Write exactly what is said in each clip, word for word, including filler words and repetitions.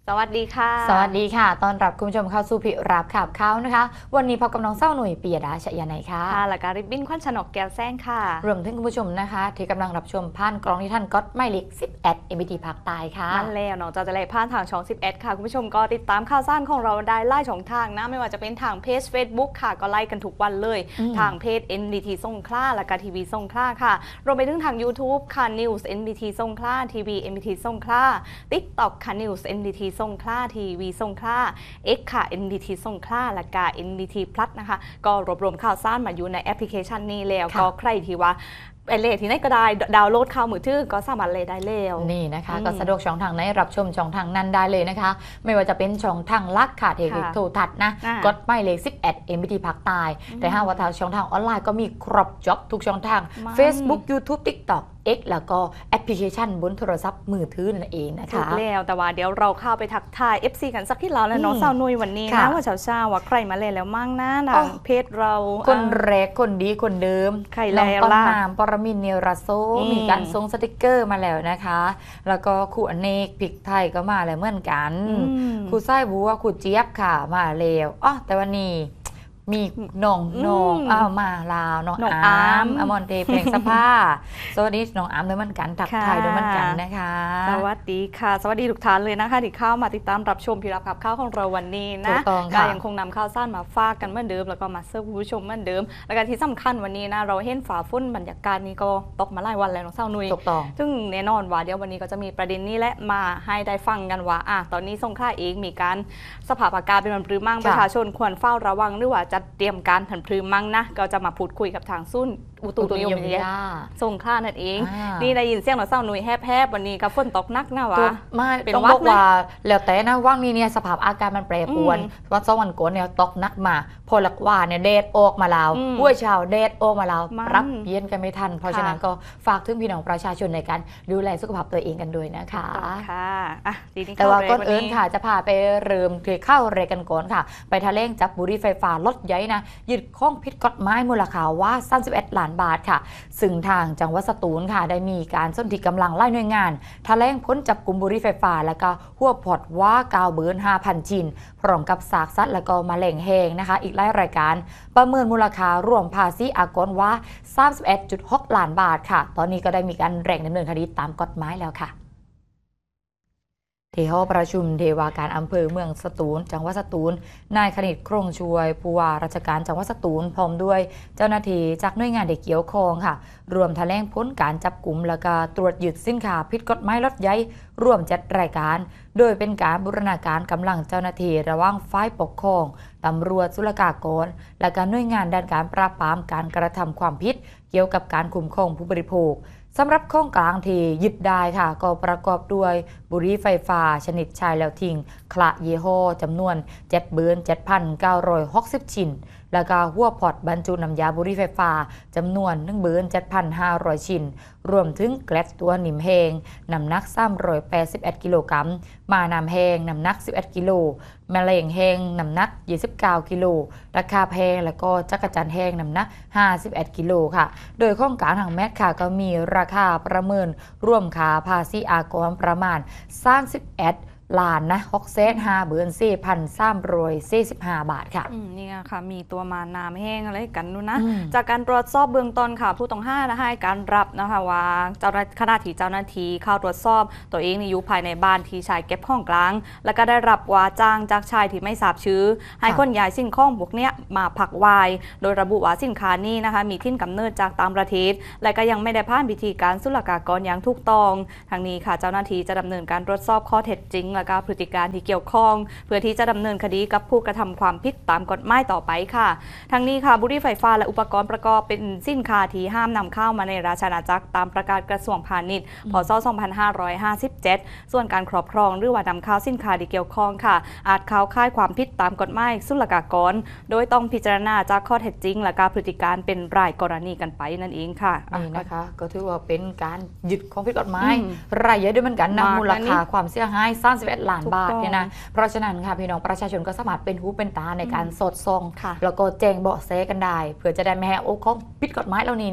สวัสดีค่ะสวัสดีค่ะตอนรับคุณผู้ชมเข้าสู่พิรับข่าวเขานะคะวันนี้พบกับน้องเศร้าหนุ่ยปียดาชยาไนค่ะค่ะและการิบบิ้นควันฉนกแก้วแซงค่ะรวมถึงคุณผู้ชมนะคะที่กำลังรับชมผ่านกล้องที่ท่านก็ไม่เล็กสิบเอ็ดเอ็มบีทีภาคใต้ค่ะนั่นแล้วน้องจะจะเลยผ่านทางช่องสิบเอ็ดค่ะคุณผู้ชมก็ติดตามข่าวสารของเราได้ไล่ช่องทางนะไม่ว่าจะเป็นทางเพจ Facebook ค่ะก็ไล่กันทุกวันเลยทางเพจ เอ็น ดี ที สงขลาและก็ทีวีสงขลาค่ะรวมไปถึงทาง YouTube ค่ะ News เอ็น ดี ที สงขลาทีวี เอ็น ดี ที สงขลา TikTok ค่ะ News เอ็น ดี ที สงขลาทีวีสงขลา X ค่ะ เอ็น ดี ที สงขลาและก็ เอ็น ดี ที Plus นะคะก็รวบรวมข่าวสารมาอยู่ในแอปพลิเคชันนี้แล้วก็ใครที่ว่าไปเลทที่ไหนก็ได้ดาวน์โหลดข่าวมือถือก็สามารถเลยได้แล้วนี่นะคะก็สะดวกช่องทางไหนรับชมช่องทางนั้นได้เลยนะคะไม่ว่าจะเป็นช่องทางลักค่ะเทคนิคโทรทัศน์นะกดไม่เลขสิบเอ็ด เอ็ม บี ที ภาคใต้แต่ถ้าว่าทางช่องทางออนไลน์ก็มีครบจ็อบทุกช่องทาง Facebook YouTube TikTok X แล้วก็แอปพลิเคชันบนโทรศัพท์มือถือนั่นเองนะคะถูกแล้วแต่ว่าเดี๋ยวเราเข้าไปทักทาย เอฟ ซี กันสักที่เราแล้วน้องสาวนุ้ยวันนี้นะว่าเช้าๆว่าใครมาเล่นแล้วมั่งนะทางเพจเราคนแรกคนดีคนเดิมใครแล้วล่ะน้องต้นน้ำปรมินทร์เนรโซมีการส่งสติกเกอร์มาแล้วนะคะแล้วก็ครูอเนกพริกไทยก็มาแล้วเหมือนกันครูไส้บัวครูเจี๊ยบค่ะมาแล้วอ๋อแต่วันนี้มีน้องน้องอ้าวมาลาวน้องอามอมอนเทเพลงสภาสวัสดีน้องอามด้วยเหมือนกันทักทายด้วยเหมือนกันนะคะสวัสดีค่ะสวัสดีทุกท่านเลยนะคะที่เข้ามาติดตามรับชมพิรับขับข้าวของเราวันนี้นะก็ยังคงนำข้าวสั้นมาฝากกันเหมือนเดิมแล้วก็มาเสิร์ฟผู้ชมเหมือนเดิมและการที่สำคัญวันนี้นะเราเห็นฝ่าฝุ่นบรรยากาศนี้ก็ตกมาหลายวันแล้วน้องเศร้านุ้ยซึ่งแน่นอนว่าเดี๋ยววันนี้ก็จะมีประเด็นนี้และมาให้ได้ฟังกันว่าอ่ะตอนนี้สงขลาเองมีการสภาพอากาศเป็นมันปรือมั่งประชาชนควรเฝ้าระวังหรือว่าจะเตรียมการผันพลืมมั่งนะก็จะมาพูดคุยกับทางซุ่นอุตุนิยมวิทยาสงขลานั่นเองนี่ได้ยินเสียงเราเศร้าหนุ่ยแฮบๆวันนี้กับฝนตกนักนะวะไม่ต้องบอกว่าแล้วแต่นะว่างนี้เนี่ยสภาพอากาศมันแปรปรวนว่าสองวันก่อนเนี่ยตกนักมาพอหลักว่าเนี่ยแดดออกมาแล้วห้วยชาวแดดออกมาแล้วรับเย็นกันไม่ทันเพราะฉะนั้นก็ฝากถึงพี่น้องประชาชนในการดูแลสุขภาพตัวเองกันด้วยนะคะค่ะแต่ว่าก่อนอื่นค่ะจะพาไปเริ่มเข้าเรกันก่อนค่ะไปทะเลงจับบุหรี่ไฟฟ้าลดใหญ่นะยึดข้องผิดกฎหมายมูลค่าว่าสามสิบเอ็ดล้านบาทค่ะซึ่งทางจังหวัดสตูลค่ะได้มีการสนธิกำลังไล่หน่วยงานทะเลงพ้นจับกลุ่มบุหรี่ไฟฟ้าแล้วก็หัวพอดว่ากาวเบิร์น ห้าพัน ชิ้นพร้อมกับซากสัตว์แล้วก็แมลงแห้งนะคะอีกหลายรายการประเมินมูลค่ารวมภาษีอากรว่า สามสิบเอ็ดจุดหก ล้านบาทค่ะตอนนี้ก็ได้มีการแร่งดำเนินคดีตามกฎหมายแล้วค่ะที่ห้องประชุมเทวาการอำเภอเมืองสตูลจังหวัดสตูลนายคณิตโครงช่วยผู้ว่าราชการจังหวัดสตูลพร้อมด้วยเจ้าหน้าที่จากหน่วยงานที่เกี่ยวข้องค่ะรวมแถลงผลการจับกลุ่มและก็ตรวจยึดสินค้าผิดกฎหมายรถใหญ่รวมเจ็ดรายการโดยเป็นการบูรณาการกำลังเจ้าหน้าที่ระหว่างฝ่ายปกครองตำรวจศุลกากรและการหน่วยงานด้านการปราบปรามการกระทำความผิดเกี่ยวกับการคุ้มครองผู้บริโภคสำหรับของกลางที่ยึดได้ค่ะก็ประกอบด้วยบุหรี่ไฟฟ้าชนิดชายแล้วทิ้งคละยี่ห้อจำนวน เจ็ดหมื่นเจ็ดพันเก้าร้อยหกสิบ ชิ้นแล้วก็หัวพอดบรรจุน้ำยาบุหรี่ไฟฟ้าจำนวน หนึ่งหมื่นเจ็ดพันห้าร้อย ชิ้นรวมถึงแกลบตัวหนิมแหงน้ำหนักสามร้อยแปดสิบเอ็ดกิโลกรัมมาน้ำแหงน้ำหนักสิบเอ็ดกิโลแมลงแห้งน้ำหนักยี่สิบเก้ากิโลราคาแพงแล้วก็จักรจันทร์แห้งน้ำหนักห้าสิบเอ็ดกิโลค่ะโดยข้องกลางทางแมทค่ะก็มีราคาประเมินร่วมค่าภาษีอากรประมาณสามสิบเอ็ดล้านนะหกแสนห้าหมื่นสี่พันสามร้อยสี่สิบห้าบาทค่ะนี่ค่ะมีตัวมาน้ำแห้งอะไรกันนู้นนะจากการตรวจสอบเบื้องต้นค่ะผู้ต้องหาให้การรับนะคะว่าเจ้าหน้าคณะที่เจ้าหน้าที่เข้าตรวจสอบตัวเองนี่อยู่ภายในบ้านที่ชายเก็บของกลางแล้วก็ได้รับว่าจ้างจากชายที่ไม่ทราบชื่อให้คนย้ายสิ่งของพวกเนี้ยมาผักวายโดยระบุว่าสินค้านี้นะคะมีที่กำเนิดจากต่างประเทศและก็ยังไม่ได้ผ่านพิธีการศุลกากรอย่างถูกต้องทางนี้ค่ะเจ้าหน้าที่จะดำเนินการตรวจสอบข้อเท็จจริงและก็พฤติการที่เกี่ยวข้องเพื่อที่จะดำเนินคดีกับผู้กระทำความผิดตามกฎหมายต่อไปค่ะทั้งนี้ค่ะบุหรี่ไฟฟ้าและอุปกรณ์ประกอบเป็นสินค้าที่ห้ามนำเข้ามาในราชอาณาจักรตามประกาศกระทรวงพาณิชย์พ.ศ. สองพันห้าร้อยห้าสิบเจ็ดส่วนการครอบครองหรือว่านำเข้าสินค้าที่เกี่ยวข้องค่ะอาจเข้าข่ายความผิดตามกฎหมายศุลกากรโดยต้องพิจารณาจากข้อเท็จจริงและการพฤติการเป็นรายกรณีกันไปนั่นเองค่ะนี่นะคะก็ถือว่าเป็นการยึดของผิดกฎหมายรายเยอะด้วยเหมือนกันนะมูลค่าความเสียหายสามสิบเอ็ดล้านบาทเนี่ยนะเพราะฉะนั้นค่ะพี่น้องประชาชนก็สามารถเป็นหูเป็นตาในการสอดส่องแล้วก็แจ้งเบาะแสกันได้เพื่อจะได้ไม่ให้โอ้ของผิดกฎหมายเหล่านี้เนี่ย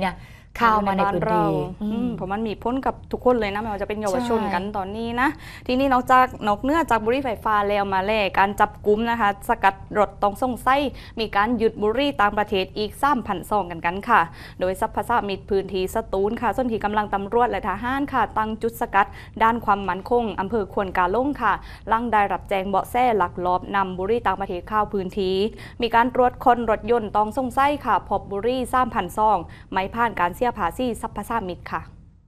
เข้ามาในพื้นที่อืมเพราะมันมีพ้นกับทุกคนเลยนะไม่ว่าจะเป็นเยาวชนกันตอนนี้นะทีนี้นอกจากนอกเนื้อจากบุหรี่ไฟฟ้าแล้วมาแล่การจับกุมนะคะสกัดรถต้องสงสัยมีการหยุดบุหรี่ต่างประเทศอีก สามพัน ซองกันกันค่ะโดยสรรพสามิตพื้นที่สตูลค่ะส่วนที่กำลังตำรวจและทหารค่ะตั้งจุดสกัดด้านความมั่นคงอำเภอควนกาล่งค่ะลังได้รับแจ้งเบาะแสลักลอบนำบุหรี่ต่างประเทศเข้าพื้นที่มีการตรวจค้นรถยนต์ต้องสงสัยค่ะพบบุหรี่ สามพัน ซองไม่ผ่านการเสียภาษีสรรพสามิตค่ะ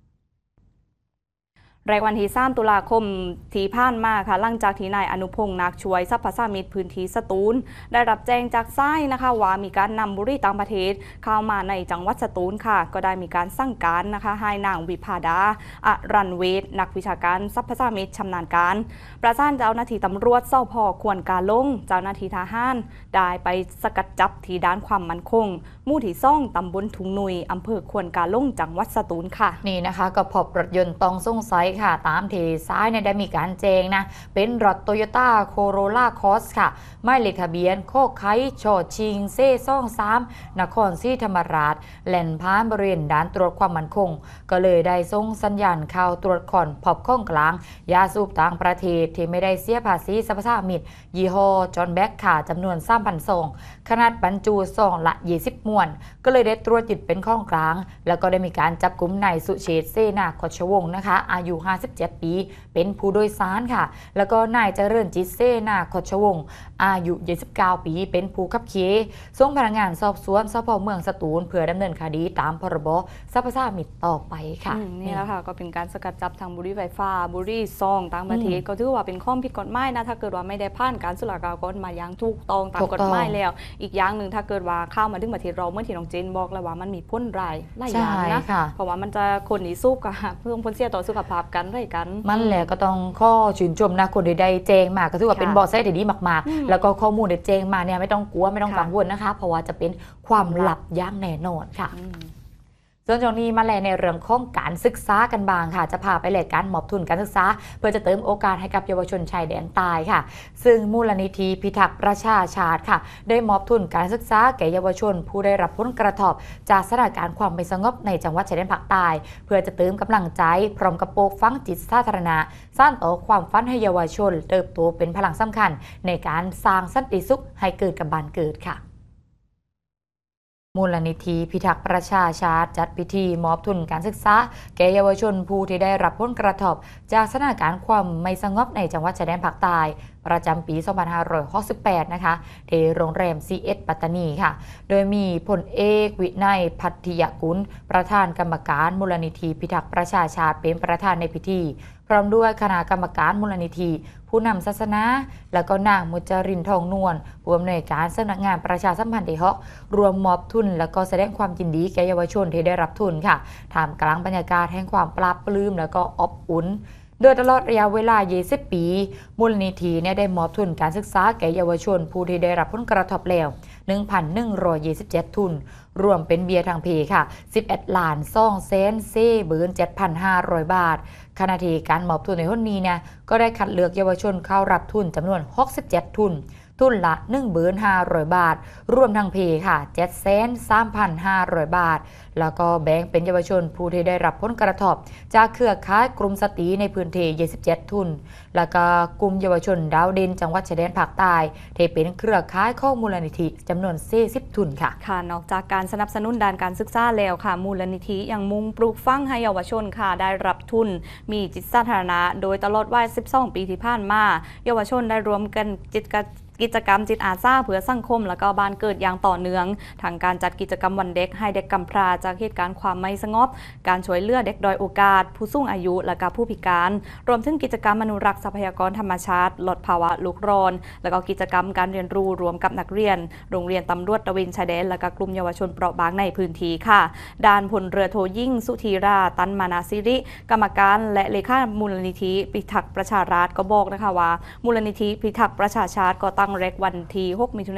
รายวันที่สามตุลาคมที่ผ่านมาค่ะหลังจากที่นายอนุพงษ์นักช่วยสรรพสามิตพื้นที่สตูลได้รับแจ้งจากซ้ายนะคะว่ามีการนำบุหรี่ต่างประเทศเข้ามาในจังหวัดสตูลค่ะก็ได้มีการสั่งการนะคะให้นางวิภาดาอรันเวทนักวิชาการสรรพสามิตชำนาญการประสานเจ้าหน้าที่ตำรวจสพควนกาล่งเจ้าหน้าที่ทหารได้ไปสกัดจับที่ด้านความมั่นคงหมู่ที่ซ่องตำบลถุงนุยอำเภอควนกาล่งจังหวัดสตูลค่ะนี่นะคะก็พบรถยนต์ต้องสงสัยค่ะตามเทซ้ายเนี่ยได้มีการแจ้งนะเป็นรถโตโยต้าโคโรล่าคอสค่ะหมายเลขทะเบียนโคกไคชอชิงเซ่ซ่องสามนครศรีธรรมราชแล่นผ่านบริเวณด่านตรวจความมั่นคงก็เลยได้ส่งสัญญาณเข้าตรวจค้นพบข้องกลางยาสูบต่างประเทศที่ไม่ได้เสียภาษีสรรพสามิตยี่ห้อจอห์นแบ็คค่ะจำนวน สามพัน ซองขนาดบรรจุซองละยี่สิบมวนก็เลยได้ตรวจยึดเป็นข้องกลางแล้วก็ได้มีการจับกุมนายสุเชษฐ์เสนาคชวงศ์นะคะอายุห้าสิบเจ็ดปีเป็นผู้โดยสารค่ะแล้วก็นายเจริญจิตเสนาคชวงศ์อายุยี่สิบเก้าปีเป็นผู้ขับขี่ส่งพนักงานสอบสวนสพเมืองสตูลเพื่อดำเนินคดีตามพรบสรรพสามิตต่อไปค่ะนี่แหละค่ะก็เป็นการสกัดจับทางบุหรี่ไฟฟ้าบุหรี่ซองต่างประเทศก็ถือว่าเป็นข้อผิดกฎหมายนะถ้าเกิดว่าไม่ได้ผ่านการศุลกากรมาอย่างถูกต้องตามกฎหมายแล้วอีกอย่างหนึ่งถ้าเกิดว่าเข้ามาถึงประเทศเราเมื่อที่น้องเจนบอกแล้วว่ามันมีพ้นรายหลายอย่างนะเพราะว่ามันจะคนหนีสู้กับเพื่อพ้นเสียต่อสุขภาพกันไรกันมันแหละก็ต้องข้อชื่นชมนะคนใดๆแจ้งมาก็ถือว่าเป็นเบาะแสที่ดีมากๆแล้วก็ข้อมูลที่แจ้งมาเนี่ยไม่ต้องกลัวไม่ต้องกังวลนะคะเพราะว่าจะเป็นความลับอย่างแน่นอนค่ะส่วนช่วงนี้มาแลในเรื่องของการศึกษากันบางค่ะจะพาไปแลกการมอบทุนการศึกษาเพื่อจะเติมโอกาสให้กับเยาวชนชายแดนใต้ค่ะซึ่งมูลนิธิพิทักษ์ประชาชาติค่ะได้มอบทุนการศึกษาแก่เยาวชนผู้ได้รับผลกระทบจากสถานการณ์ความไม่สงบในจังหวัดชายแดนภาคใต้เพื่อจะเติมกำลังใจพร้อมกับปลูกฝังจิตสาธารณะสร้างต่อความฝันให้เยาวชนเติบโตเป็นพลังสำคัญในการสร้างสันติสุขให้เกิดกับบ้านเกิดค่ะมูลนิธิพิทักษ์ประชาชาติจัดพิธีมอบทุนการศึกษาแก่เยาวชนผู้ที่ได้รับผลกระทบจากสถานการณ์ความไม่สงบในจังหวัดชายแดนภาคใต้ประจำปี สองพันห้าร้อยหกสิบแปด นะคะที่โรงแรม ซี เอส ปัตตานีค่ะโดยมีพลเอกวินัยพัทยกุลประธานกรรมการมูลนิธิพิทักษ์ประชาชาติเป็นประธานในพิธีพร้อมด้วยคณะกรรมการมูลนิธิผู้นำศาสนาและก็นางมุจรินทองนวลผู้อำนวยการสำนักงานประชาสัมพันธ์ที่ฮอกรวมมอบทุนและก็แสดงความยินดีแก่เยาวชนที่ได้รับทุนค่ะท่ามกลางบรรยากาศแห่งความปลาบปลื้มและก็อบอุ่นโดยตลอดระยะเวลายี่สิบปีมูลนิธิเนี่ยได้มอบทุนการศึกษาแก่เยาวชนผู้ที่ได้รับผลกระทบแล้ว หนึ่งพันหนึ่งร้อยยี่สิบเจ็ด ทุนรวมเป็นเบียร์ทางเพค่ะสิบเอ็ดล้านสองแสนสี่หมื่นเจ็ดพันห้าร้อยบาทขณะที่การมอบทุนในหนนี้เนี่ยก็ได้คัดเลือกเยาวชนเข้ารับทุนจำนวนหกสิบเจ็ดทุนทุนละ หนึ่งพันห้าร้อย บาทรวมทางเพค่ะ เจ็ดแสนสามพันห้าร้อย บาทแล้วก็แบ่งเป็นเยาวชนผู้ที่ได้รับผลกระทบจากเครือข่ายกลุ่มสตรีในพื้นที่ยี่สิบเจ็ดทุนแล้วก็กลุ่มเยาวชนดาวดินจังหวัดชายแดนภาคใต้ที่เป็นเครือข่ายข้อมูลนิธิจำนวนสี่สิบทุนค่ะค่ะนอกจากการสนับสนุนด้านการศึกษาแล้วค่ะมูลนิธิยังมุ่งปลูกฝังให้เยาวชนค่ะได้รับทุนมีจิตสาธารณะโดยตลอดวัยสิบสองปีที่ผ่านมาเยาวชนได้รวมกันจิตกิจกรรมจิตอาสาเพื่อสังคมและก็บ้านเกิดอย่างต่อเนื่องทางการจัดกิจกรรมวันเด็กให้เด็กกำพร้าจากเหตุการณ์ความไม่สงบการช่วยเหลือเด็กด้อยโอกาสผู้สูงอายุและก็ผู้พิการรวมถึงกิจกรรมอนุรักษ์ทรัพยากรธรรมชาติลดภาวะโลกร้อนและก็กิจกรรมการเรียนรู้รวมกับนักเรียนโรงเรียนตำรวจตระเวนชายแดนและก็กลุ่มเยาวชนเปราะบางในพื้นที่ค่ะด้านพลเรือโทยิ่งสุธีราตันมานาสิริกรรมการและเลขามูลนิธิพิทักษ์ประชาราษฎร์ก็บอกนะคะว่ามูลนิธิพิทักษ์ประชาชาติก็ตั้งแรกวันที่หกมิถุนายน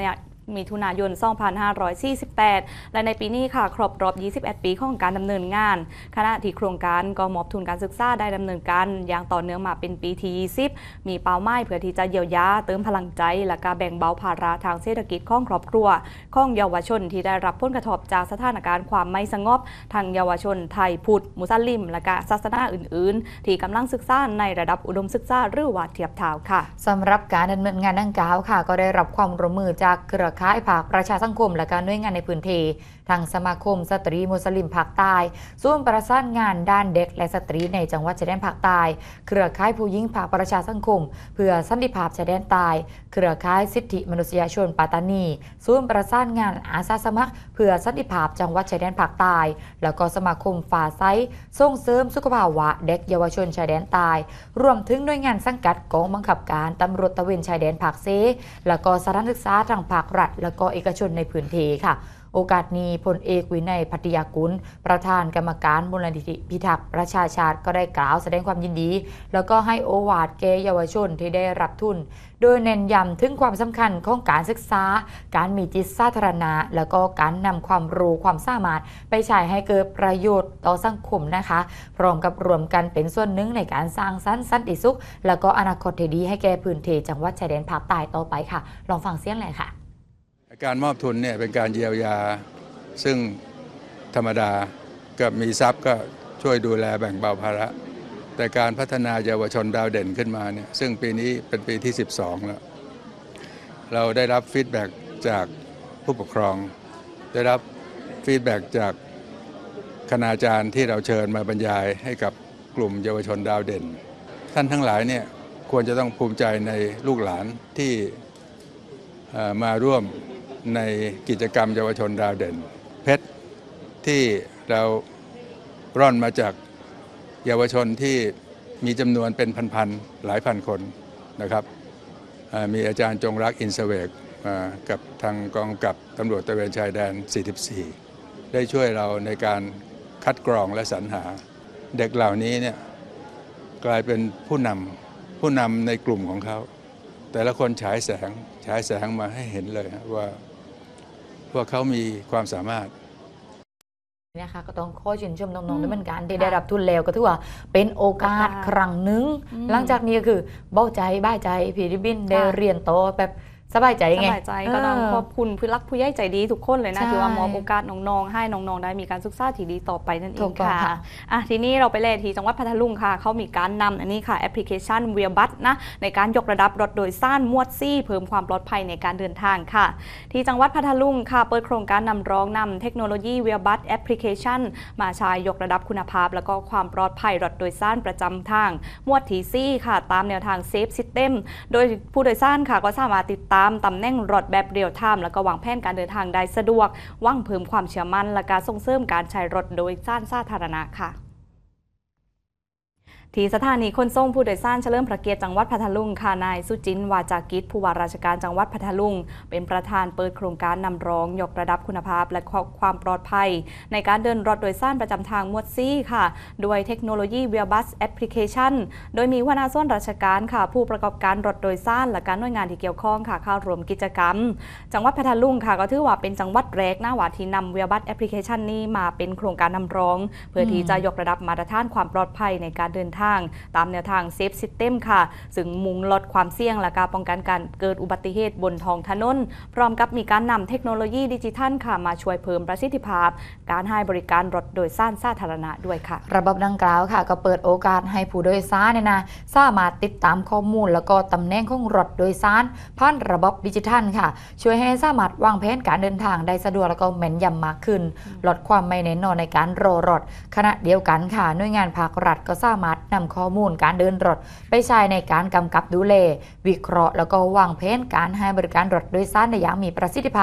มิถุนายน สองพันห้าร้อยสี่สิบแปด และในปีนี้ค่ะครบรอบ ยี่สิบเอ็ด ปีของการดำเนินงานขณะที่โครงการก็มอบทุนการศึกษาได้ดำเนินการอย่างต่อเนื่องมาเป็นปีที่ ยี่สิบ มีเป้าหมายเพื่อที่จะเยียวยาเติมพลังใจและการแบ่งเบาภาระทางเศรษฐกิจของครอบครัวของเยาวชนที่ได้รับผลกระทบจากสถานการณ์ความไม่สงบทางเยาวชนไทยพุทธมุสลิมและก็ศาสนาอื่นๆที่กำลังศึกษาในระดับอุดมศึกษาหรือว่าเทียบเท่าค่ะสำหรับการดำเนินงานดังกล่าวค่ะก็ได้รับความร่วมมือจากเครือข่ายภาคประชาสังคมและการหน่วยงานในพื้นที่ทางสมาคมสตรีมุสลิมภาคใต้ศูนย์ประสานงานด้านเด็กและสตรีในจังหวัดชายแดนภาคใต้เครือข่ายผู้หญิงภาคประชาสังคมเพื่อสันติภาพชายแดนใต้เครือข่ายสิทธิมนุษยชนปัตตานีศูนย์ประสานงานอาสาสมัครเพื่อสันติภาพจังหวัดชายแดนภาคใต้แล้วก็สมาคมฝ่าไซส่งเสริมสุขภาวะเด็กเยาวชนชายแดนใต้รวมถึงหน่วยงานสังกัดกองบังคับการตำรวจตระเวนชายแดนภาคเซแล้วก็สถานศึกษาทางภาครัฐแล้วก็เอกชนในพื้นที่ค่ะโอกาสนี้พลเอกวินัยพัทยากุลประธานกรรมการมูลนิธิพิทักษ์ประชาชาติก็ได้กล่าวแสดงความยินดีแล้วก็ให้โอวาทแก่เยาวชนที่ได้รับทุนโดยเน้นย้ำถึงความสำคัญของการศึกษาการมีจิตสาธารณะแล้วก็การนำความรู้ความสามารถไปใช้ให้เกิดประโยชน์ต่อสังคมนะคะพร้อมกับรวมกันเป็นส่วนหนึ่งในการสร้างสรรค์สันติสุขแล้วก็อนาคตที่ดีให้แก่พื้นที่จังหวัดชายแดนภาคใต้ต่อไปค่ะลองฟังเสียงเลยค่ะการมอบทุนเนี่ยเป็นการเยียวยาซึ่งธรรมดากับมีทรัพย์ก็ช่วยดูแลแบ่งเบาภาระแต่การพัฒนาเยาวชนดาวเด่นขึ้นมาเนี่ยซึ่งปีนี้เป็นปีที่สิบสองแล้วเราได้รับฟีดแบ็กจากผู้ปกครองได้รับฟีดแบ็กจากคณาจารย์ที่เราเชิญมาบรรยายให้กับกลุ่มเยาวชนดาวเด่นท่านทั้งหลายเนี่ยควรจะต้องภูมิใจในลูกหลานที่มาร่วมในกิจกรรมเยาวชนดาวเด่นเพชรที่เราร่อนมาจากเยาวชนที่มีจำนวนเป็นพันๆหลายพันคนนะครับมีอาจารย์จงรักอินเสเวกกับทางกองกำกับตำรวจตระเวนชายแดนสี่สิบสี่ได้ช่วยเราในการคัดกรองและสรรหาเด็กเหล่านี้เนี่ยกลายเป็นผู้นำผู้นำในกลุ่มของเขาแต่ละคนฉายแสงฉายแสงมาให้เห็นเลยว่าพวกเขามีความสามารถนะคะก็ต้องขอชื่นชมน้องๆด้วยเหมือนกันที่ได้รับทุนแล้วก็ถือว่าเป็นโอกาสครั้งหนึ่งหลังจากนี้ก็คือเบ้าใจบ้าใจพี่ริบบิ้นได้เรียนโตแบบสบายใจไงสบายใจก็ต้องขอบคุณผู้รักผู้ใหญ่ใจดีทุกคนเลยนะที่ว่ามอบโอกาสน้องๆให้น้องๆได้มีการศึกษาที่ดีต่อไปนั่นเองค่ะอ่ะทีนี้เราไปเลยที่จังหวัดพัทลุงค่ะเขามีการนำอันนี้ค่ะแอปพลิเคชันเวียบัสนะในการยกระดับรถโดยสารมวดซี่เพิ่มความปลอดภัยในการเดินทางค่ะที่จังหวัดพัทลุงค่ะเปิดโครงการนำรองนำเทคโนโลยีเวียบัสแอปพลิเคชันมาใช้ยกระดับคุณภาพและก็ความปลอดภัยรถโดยสารประจำทางมวดทีซี่ค่ะตามแนวทางเซฟซิสเต็มโดยผู้โดยสารค่ะก็สามารถติดตามตำแหน่งรถแบบเรียลไทม์แล้วก็วางแผนการเดินทางได้สะดวกหวังเพิ่มความเชื่อมั่นและการส่งเสริมการใช้รถโดยสารสาธารณะค่ะที่สถานีขนส่งผู้โดยสารเฉลิมพระเกียรติจังหวัดพัทลุงค่ะนายสุจินต์วาจากิจผู้ว่าราชการจังหวัดพัทลุงเป็นประธานเปิดโครงการนำรองยกระดับคุณภาพและความปลอดภัยในการเดินรถโดยสารประจำทางมวดซี่ค่ะด้วยเทคโนโลยีเวียบัสแอปพลิเคชันโดยมีหัวหน้าส่วนราชการค่ะผู้ประกอบการรถโดยสารและการหน่วยงานที่เกี่ยวข้องค่ะเข้าร่วมกิจกรรมจังหวัดพัทลุงค่ะก็ถือว่าเป็นจังหวัดแรกนะว่าที่นำเวียบัสแอปพลิเคชันนี้มาเป็นโครงการนำรองเพื่อที่จะยกระดับมาตรฐานความปลอดภัยในการเดินทางตามแนวทางเซฟซิสเต็มค่ะซึ่งมุ่งลดความเสี่ยงและการป้องกันการเกิดอุบัติเหตุบนท้องถนนพร้อมกับมีการนำเทคโนโลยีดิจิทัลค่ะมาช่วยเพิ่มประสิทธิภาพการให้บริการรถโดยสารสาธารณะด้วยค่ะระบบดังกล่าวค่ะก็เปิดโอกาสให้ผู้โดยสารเนี่ยนะสามารถติดตามข้อมูลแล้วก็ตำแหน่งของรถโดยสารผ่านระบบดิจิทัลค่ะช่วยให้สามารถวางแผนการเดินทางได้สะดวกแล้วก็แม่นยำมากขึ้นลดความไม่แน่นอนในการรอรถขณะเดียวกันค่ะหน่วยงานภาครัฐก็สามารถนำข้อมูลการเดินรถไปใช้ในการกำกับดูแลวิเคราะห์แล้วก็วางแผนการให้บริการรถโดยสารได้อย่างมีประสิทธิภาพ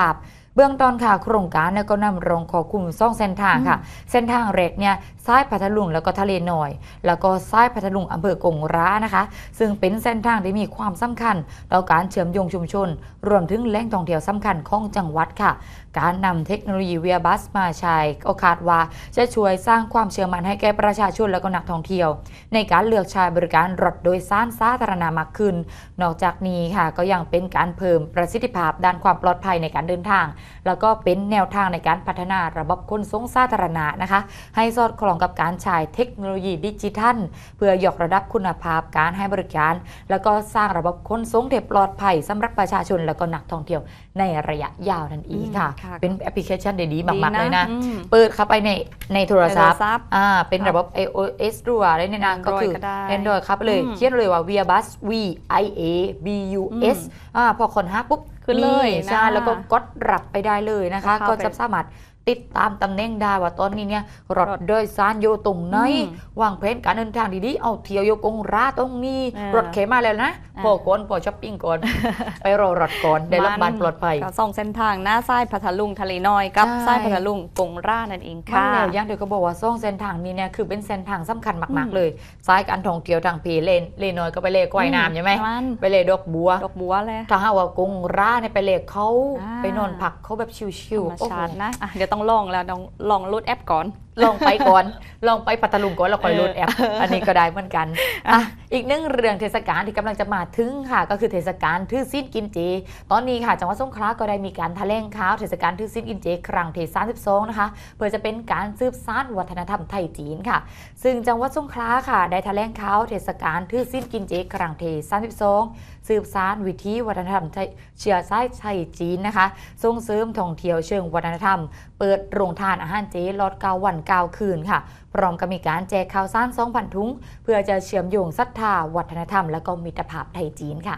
เบื้องต้นค่ะโครงการเนี่ยก็นำรองขอคุมซ่องเส้นทางค่ะเส้นทางแรกเนี่ยซ้ายพัทลุงแล้วก็ทะเลหน่อยแล้วก็ซ้ายพัทลุงอำเภอกงร้านะคะซึ่งเป็นเส้นทางที่มีความสำคัญต่อการเชื่อมโยงชุมชนรวมถึงแหล่งท่องเที่ยวสำคัญของจังหวัดค่ะการนำเทคโนโลยีเวียบัสมาใช้ก็คาดว่าจะช่วยสร้างความเชื่อมั่นให้แก่ประชาชนและก็นักท่องเที่ยวในการเลือกใช้บริการรถโดยสารสาธารณะมากขึ้นนอกจากนี้ค่ะก็ยังเป็นการเพิ่มประสิทธิภาพด้านความปลอดภัยในการเดินทางแล้วก็เป็นแนวทางในการพัฒนาระบบขนส่งสาธารณะนะคะให้สอดคล้องกับการใช้เทคโนโลยีดิจิทัลเพื่อยกระดับคุณภาพการให้บริการแล้วก็สร้างระบบขนส่งที่ปลอดภัยสำหรับประชาชนและก็นักท่องเที่ยวในระยะยาวนั่นเองค่ะเป็นแอปพลิเคชันดีๆมากๆเลยนะเปิดเข้าไปในในโทรศัพท์อ่าเป็นระบบ ไอ โอ เอส ด้วยอะไรเนี่ยนะก็คือ Android ครับเลยเขียนเลยว่า Viabus V I A B U S อ่าพอคนหาปุ๊บขึ้นเลยนะใช่แล้วก็กดรับไปได้เลยนะคะก็จะสามารถติดตามตำแหน่งได้ว่าตอนนี้เนี่ยรถโดยสารอยู่ตรงไหนวางแผนการเดินทางดีๆเอาเที่ยวโยกงราตรงนี้รถเข็นมาแล้วนะพอก่อนพอช้อปปิ้งก่อนไปรอรถก่อนได้รับบานปลอดภัยส่องเส้นทางหน้าซ้ายพัทลุงทะเลน้อยกับซ้ายพัทลุงกงรานั่นเองค่ะแล้วยังเดี๋ยวก็บอกว่าส่องเส้นทางนี้เนี่ยคือเป็นเส้นทางสำคัญมากๆเลยซ้ายการท่องเที่ยวทางเพเลนเลน้อยก็ไปเลกว่ายน้ำใช่ไหมไปเลดอกบัวดอกบัวเลยถ้าหากว่ากงราเนี่ยไปเลเขาไปนอนพักเขาแบบชิวๆโอ้โหนะเดี๋ยวต้องลองแล้วต้องลองโหลดแอปก่อนลองไปก่อนลองไปปัตตาลุงก่อนแล้วค่อยโหลดแอปอันนี้ก็ได้เหมือนกันอ่ะอีกหนึ่งเรื่องเทศกาลที่กำลังจะมาถึงค่ะก็คือเทศกาลถือศีลกินเจตอนนี้ค่ะจังหวัดสงขลาก็ได้มีการแถลงข่าวเทศกาลถือศีลกินเจครั้งที่สามสิบสองนะคะเพื่อจะเป็นการสืบสานวัฒนธรรมไทยจีนค่ะซึ่งจังหวัดสงขลาค่ะได้แถลงข่าวเทศกาลถือศีลกินเจครั้งที่สามสิบสองสืบสานวิถีวัฒนธรรมเชื้อสายไทยจีนนะคะส่งเสริมท่องเที่ยวเชิงวัฒนธรรมเปิดโรงทานอาหารเจลดเก้าวันเก้าคืนค่ะพร้อมกับมีการแจกข้าวสาร สองพัน ถุงเพื่อจะเชื่อมโยงศรัทธาวัฒนธรรมและก็มิตรภาพไทยจีนค่ะ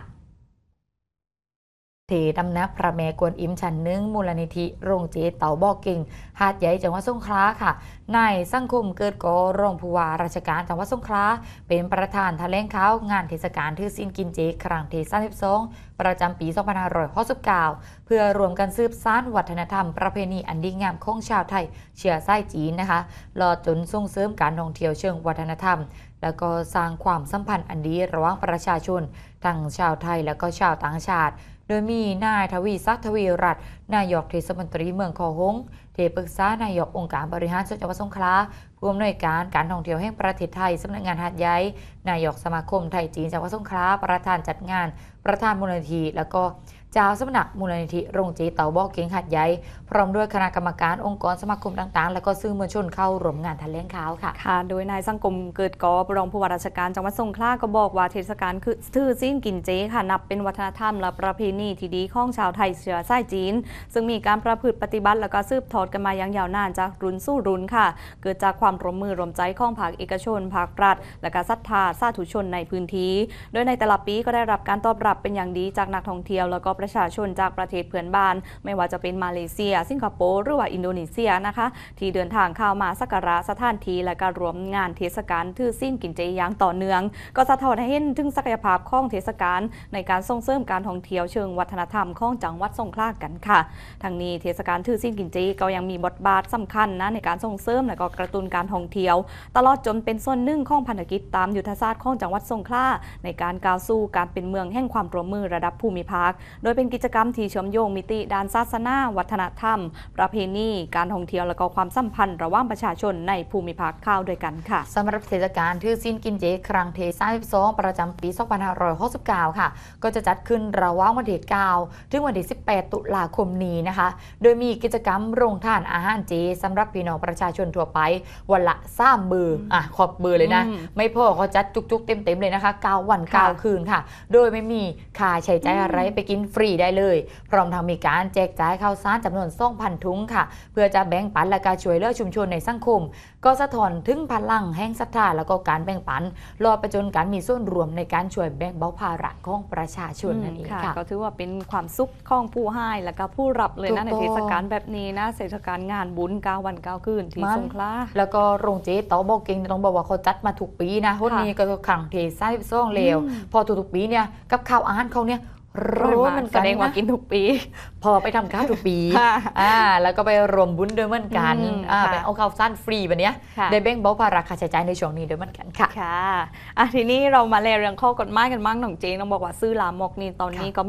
เทตำนักพระแม่กวนอิมชั้นหนึ่งมูลนิธิโรงเจเต่าบ่อเก่งหาดใหญ่จังหวัดสงขลาค่ะนายสังคมเกิดก่อรองผู้ว่าราชการจังหวัดสงขลาเป็นประธานแถลงข่าวงานเทศกาลถือศีลกินเจครั้งที่สามสิบสองประจำปีสองพันห้าร้อยหกสิบเก้าเพื่อรวมกันสืบสานวัฒนธรรมประเพณีอันดีงามของชาวไทยเชื้อสายจีนนะคะรอจนส่งเสริมการท่องเที่ยวเชิงวัฒนธรรมแล้วก็สร้างความสัมพันธ์อันดีระหว่างประชาชนทั้งชาวไทยและก็ชาวต่างชาติโดยมีนายทวีศักดิ์ทวีรัตน์นายกเทศมนตรีเมืองคอหงที่ปรึกษานายกองค์การบริหารส่วนจังหวัดสงขลาผู้อำนวยการการท่องเที่ยวแห่งประเทศไทยสำนักงานหาดใหญ่นายกสมาคมไทยจีนจังหวัดสงขลาประธานจัดงานประธานมูลนิธิแล้วก็เจ้าสำนักมูลนิธิโรงเจเต่าบ่อเก่งหาดใหญ่พร้อมด้วยคณะกรรมการองค์กรสมาคมต่างๆและก็สื่อมวลชนเข้าร่วมงานแถลงข่าวค่ะค่ะโดยนายสังคมเกิดก่อรองผู้ว่าราชการจังหวัดสงขลาก็บอกว่าเทศกาลคือถือศีลกินเจค่ะนับเป็นวัฒนธรรมและประเพณีที่ดีของชาวไทยเชื้อสายจีนซึ่งมีการประพฤติปฏิบัติและก็สืบทอดกันมาอย่างยาวนานจากรุ่นสู่รุ่นค่ะเกิดจากความร่วมมือร่วมใจของภาคเอกชนภาครัฐและก็ศรัทธาสาธุชนในพื้นที่โดยในแต่ละปีก็ได้รับการตอบรับเป็นอย่างดีจากนักท่องเที่ยวแล้วก็ประชาชนจากประเทศเพื่อนบ้านไม่ว่าจะเป็นมาเลเซียสิงคโปร์หรือว่าอินโดนีเซียนะคะที่เดินทางเข้ามาสักการะสถานที่และการรวมงานเทศกาลถือศีลกินเจอย่างต่อเนื่องก็สะท้อนให้เห็นถึงศักยภาพของเทศกาลในการส่งเสริมการท่องเที่ยวเชิงวัฒนธรรมของจังหวัดสงขลากันค่ะทางนี้เทศกาลถือศีลกินเจก็ยังมีบทบาทสำคัญนะในการส่งเสริมและก็กระตุ้นการท่องเที่ยวตลอดจนเป็นส่วนหนึ่งของพันธกิจตามยุทธศาสตร์ของจังหวัดสงขลาในการก้าวสู่การเป็นเมืองแห่งความร่วมมือระดับภูมิภาคโดยเป็นกิจกรรมที่เชื่อมโยงมิติด้านศาสนาวัฒนธรรมประเพณีการท่องเที่ยวและก็ความสัมพันธ์ระหว่างประชาชนในภูมิภาคเข้าด้วยกันค่ะสำหรับเทศกาลถือศีลกินเจครั้งที่สามสิบสองประจำปีสองพันห้าร้อยหกสิบเก้าค่ะก็จะจัดขึ้นระหว่างวันที่เก้าถึงวันที่สิบแปดตุลาคมนี้นะคะโดยมีกิจกรรมโรงทานอาหารเจสำหรับพี่น้องประชาชนทั่วไปวันละสามมื้ออ่ะขอบเบอร์เลยนะไม่พอเขาจัดจุกๆเต็มๆเลยนะคะเก้าวันเก้าคืนค่ะโดยไม่มีค่าใช้จ่ายอะไรไปกินฟรีได้เลยพร้อมทั้งมีการแจกจ่ายข้าวสารจำนวน สองพัน ถุงค่ะเพื่อจะแบ่งปันและการช่วยเหลือชุมชนในสังคมก็สะท้อนถึงพลังแห่งศรัทธาแล้วก็การแบ่งปันรอไปจนการมีส่วนรวมในการช่วยแบ่งเบาภาระของประชาชนนั่นเองค่ะก็ถือว่าเป็นความสุขของผู้ให้และก็ผู้รับเลยนะในเทศกาลแบบนี้นะเทศกาลงานบุญเก้าวันเก้าคืนที่สงขลาแล้วก็โรงเจเต่าบ่อเก่งต้องบอกว่าเขาจัดมาทุกปีนะคนนี้ก็ครั้งที่สามสิบสองแล้วพอทุกๆปีเนี่ยกับข้าวอาหารเขาเนี่ยร้อยเหมือนแสกันดงว่านะกินทุกปีพอไปทำข้าวทุกปีค่ะอ่าแล้วก็ไปรวมบุญด้วยเหมือนกันอืมอ่าค่ะไปเอาข้าวสั้นฟรีแบบเนี้ยค่ะได้แบ่งเบาภาระค่าใช้จ่ายในช่วงนี้ด้วยเหมือนกันค่ะค่ะอ่ะทีนี้เรามาเรียนเรื่องข้อกฎหมายกันบ้างหนองเจงต้องบอกว่าซื้อลามกนี่ตอนนี้ก็